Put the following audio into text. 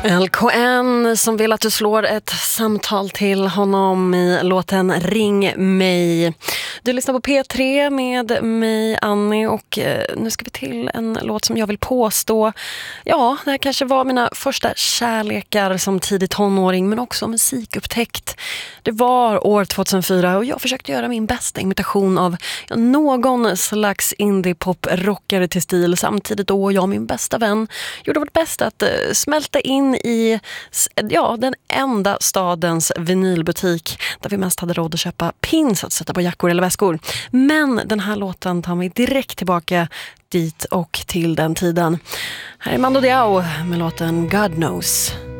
LKN som vill att du slår ett samtal till honom i låten Ring mig. Du lyssnar på P3 med mig, Annie, och nu ska vi till en låt som jag vill påstå. Ja, det här kanske var mina första kärlekar som tidig tonåring, men också musikupptäckt. Det var år 2004 och jag försökte göra min bästa imitation av någon slags indie-pop-rockare till stil. Samtidigt då jag och min bästa vän gjorde vårt bästa att smälta in i den enda stadens vinylbutik där vi mest hade råd att köpa pins att sätta på jackor eller väskor. Men den här låten tar mig direkt tillbaka dit och till den tiden. Här är Mando Diao med låten God Knows.